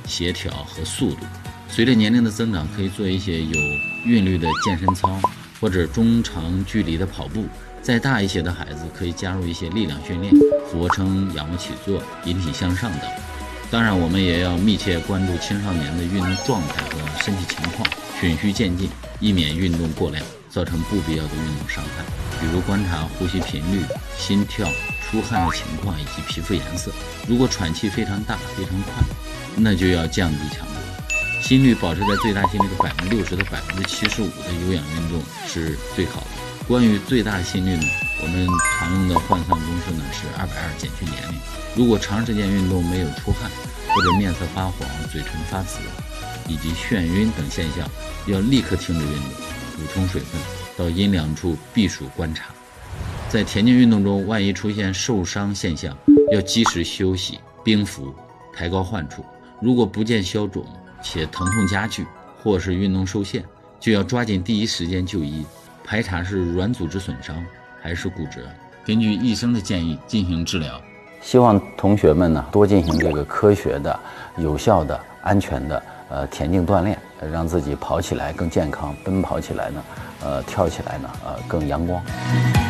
协调和速度。随着年龄的增长，可以做一些有韵律的健身操，或者中长距离的跑步。再大一些的孩子可以加入一些力量训练，俯卧撑、仰卧起坐、引体向上等。当然，我们也要密切关注青少年的运动状态和身体情况，循序渐进，以免运动过量造成不必要的运动伤害。比如观察呼吸频率、心跳、出汗的情况以及皮肤颜色。如果喘气非常大、非常快，那就要降低强度。心率保持在最大心率的60%到75%的有氧运动是最好的。关于最大心率呢，我们常用的换算公式呢是220减去年龄。如果长时间运动没有出汗，或者面色发黄、嘴唇发紫以及眩晕等现象，要立刻停止运动，补充水分，到阴凉处避暑观察。在田径运动中，万一出现受伤现象，要及时休息、冰敷、抬高患处。如果不见消肿且疼痛加剧，或是运动受限，就要抓紧第一时间就医，排查是软组织损伤还是骨折，根据医生的建议进行治疗。 希望同学们呢多进行这个科学的、有效的、安全的田径锻炼，让自己跑起来更健康，奔跑起来呢，跳起来呢更阳光。